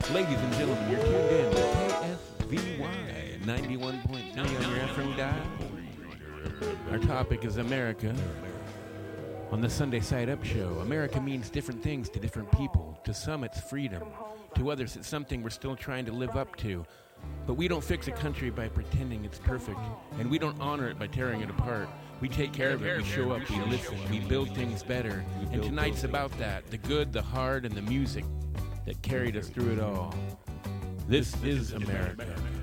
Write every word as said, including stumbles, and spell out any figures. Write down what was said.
Ladies and gentlemen, you're tuned in to K S V Y ninety-one point three on your F M dial. Our topic is America. On the Sunday Side Up show, America means different things to different people. To some, it's freedom. To others, it's something we're still trying to live up to. But we don't fix a country by pretending it's perfect, and we don't honor it by tearing it apart. We take care of it, we show up, we listen, we build things better. And tonight's about that, the good, the hard, and the music that carried us through it all. This is America.